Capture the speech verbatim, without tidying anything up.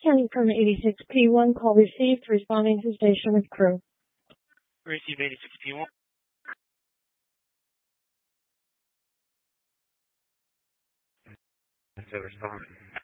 County from eighty-six P one, call received, responding to station with crew. Receive eighty-six P one. To respond.